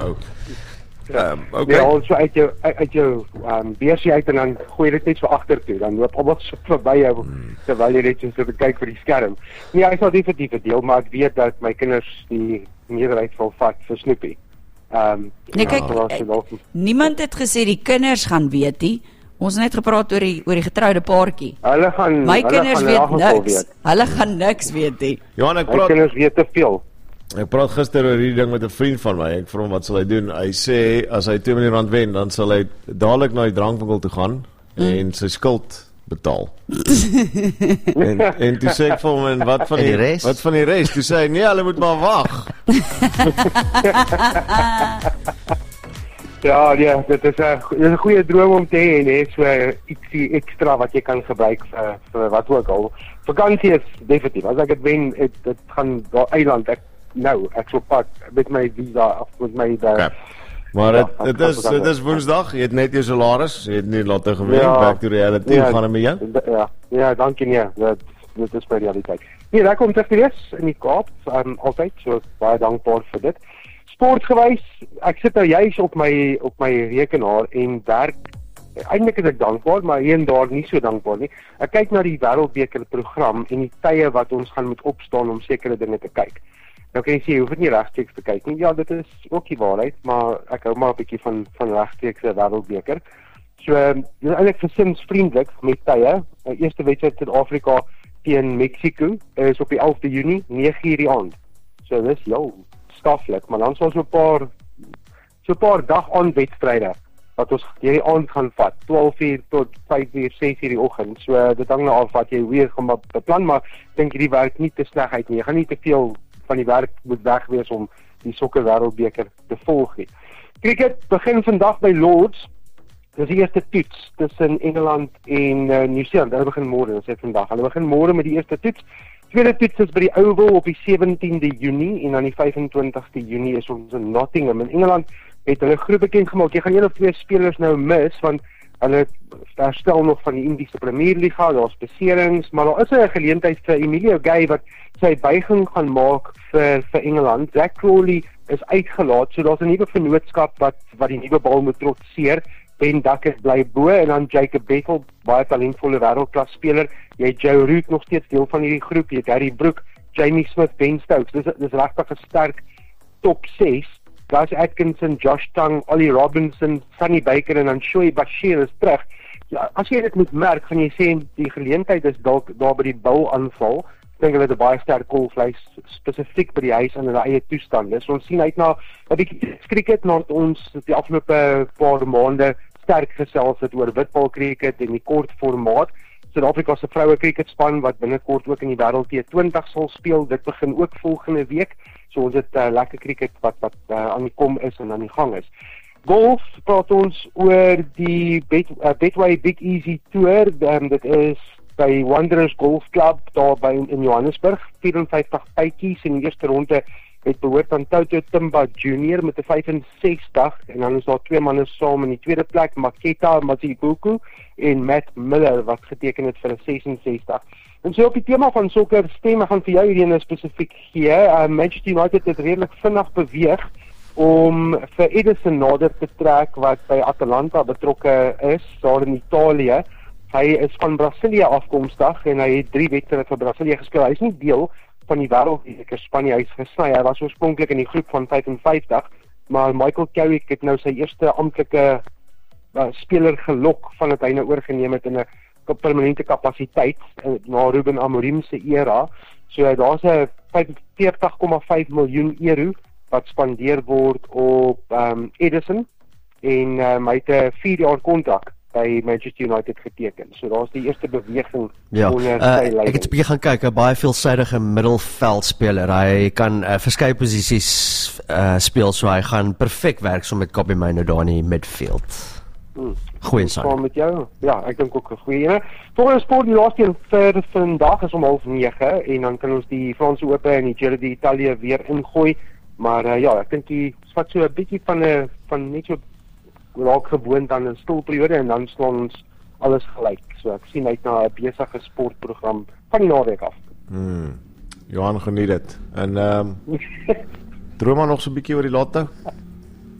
Okay. Ja, also uit jou beersie uit en dan gooi dit net so agter toe, dan loop almal so verby jou, terwyl jy net so kyk vir die skerm. Nee, hy sal definitief 'n deel, maar ek weet dat my kinders die meerderheid sal vat vir Snoopy. Nee, kyk, niemand het gesê die kinders gaan weet nie. Ons het net gepraat oor die getroude paartjie. My kinders weet niks. Hulle gaan niks weet nie. Johan, my kinders weet te veel. Ek praat gister oor hierdie ding met 'n vriend van my. Ek vra hom wat sal hy doen. Hy sê as hy R2 miljoen wen, dan sal hy dadelik na die drankwinkel toe gaan en sy skuld betaal. en toe sê ek vir hom, en wat van die res? Toe sê hy, nee, hulle moet maar wag. Ja, dit is 'n goeie droom om te hê, nee, so ietsie ekstra wat jy kan gebruik vir wat ook al. Vakansie is definitief. As ek dit wen, dit gaan daar eiland. Ek sal pad met my visa af met my Maar dit is Woensdag, jy het net jou salaris, jy het nie laat gewen, back to reality, gaan het met jou? Ja, dankie nie, dit is my realiteit. Nee, daar kom terug te wees in die Kaap, altyd, so baie dankbaar vir dit. Sportgewys, ek sit nou juis op my rekenaar en werk, eintlik is ek dankbaar, maar hier en daar nie so dankbaar nie. Ek kyk na die Wêreldbeker program en die tye wat ons gaan moet opstaan om sekere dinge te kyk. Nou kan jy sê, jy hoef het nie rechtstreeks te kyk nie. Ja, dit is ook die waarheid, maar ek hou maar 'n bietjie van rechtstreekse Wêreldbeker. So, dit is eintlik gesinsvriendelik met tye. Eerste wedstryd Suid-Afrika teen Mexico is op die 11de Junie, 9:00 die aand. So, dis staflik, maar dan sal so 'n paar dag-aand-wedstryde wat ons hierdie aand gaan vat, 12:00 tot 5:00, 6:00 die oggend. So, dit hang nou af wat jy weer gaan beplan, maar ek dink hierdie werk nie te sleg uit nie. Jy gaan nie te veel van die werk moet weg wees om die sokker Wêreldbeker te volg nie. Cricket begin vandag by Lords. Dis die eerste toets tussen Engeland en Nieu-Seeland. Hulle begin môre, ons sê vandag. Hulle begin môre met die eerste toets. Tweede toets is by die Oval op die 17de Junie en dan die 25de Junie is ons in Nottingham. In Engeland het hulle groep bekend gemaak. Jy gaan 1 of 2 spelers nou mis want hulle herstel nog van die Indiese Premierliga, daar's beserings, maar daar is 'n geleentheid vir Emilio Gay wat sy buiging gaan maak vir Engeland. Jack Crawley is uitgelaat, so daar's 'n nuwe vennootskap wat die nuwe bal moet trotseer. Ben Duckett bly bo en dan Jacob Bettel, baie talentvolle wêreldklas speler. Jy het Joe Root nog steeds deel van hierdie groep, jy het Harry Brook, Jamie Smith, Ben Stokes. Dis regtig 'n sterk top 6. Josh Atkinson, Josh Tang, Ollie Robinson, Sonny Baker en dan Shoaib Bashir is terug. Ja, as jy dit moet merk, gaan jy sê die geleentheid is dalk daar by die bouaanval. Ek dink hulle het 'n baie sterk kolvleis spesifiek by die huis in hulle eie toestande. So ons sien uit na 'n bietjie cricket na ons die afgelope paar maande sterk gesels het oor witbal cricket en die kort formaat. Suid-Afrika se vroue cricketspan wat binnekort ook in die wêreld T20 sal speel. Dit begin ook volgende week. So ons het lekker cricket wat aan die kom is en aan die gang is. Golf praat ons oor die Betway Big Easy Tour. Dit is by Wanderers Golf Club daar in Johannesburg. 54 pytjies in die eerste ronde het behoort aan Toto Timba Jr. met 'n 65 en dan is daar 2 manne saam in die tweede plek, Maketa Mazibuku en Matt Miller wat geteken het vir 'n 66. En so op die tema van sokker stemme gaan vir jou hierdie spesifiek gee. Manchester United het redelik vinnig beweeg om vir Edison nader te trek wat by Atalanta betrokke is, daar in Italië. Hy is van Brasilië afkomstig en hy het 3 wedstryde vir Brasilië gespeel. Hy is nie deel van die wêreldbeker Spanje, hy is gesny. Hy was oorspronklik in die groep van 55, maar Michael Carrick het nou sy eerste amptelike speler gelok vandat hy nou oorgeneem het in 'n permanente kapasiteit na Ruben Amorim se era. So daar's 'n 45,5 miljoen euro wat spandeer word op Edison en hy het 'n 4-jaar kontrak by Manchester United geteken. So daar's die eerste beweging onder sy leiding. Ek het 'n bietjie gaan kyk, 'n baie veelsidige middelveldspeler. Hy kan verskeie posisies speel, so hy gaan perfek werk so met Kobbie Mainoo daar in die midfield. Goeie saam met jou. Ja, ek dink ook 'n goeie ene. Volgens sport die laaste een vir vandag is om 8:30 en dan kan ons die Franse Ope en die Giro d'Italia weer ingooi. Maar ek dink die vat so 'n bietjie van net so raak gewoond aan 'n stilperiode en dan slaan ons alles gelyk. So ek sien uit na 'n besige sportprogram van die naweek af. Johan geniet dit. En droom maar nog so 'n bietjie oor die lotto.